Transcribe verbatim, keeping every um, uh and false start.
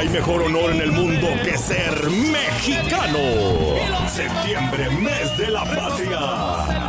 hay mejor honor en el mundo que ser mexicano. Septiembre, mes de la patria.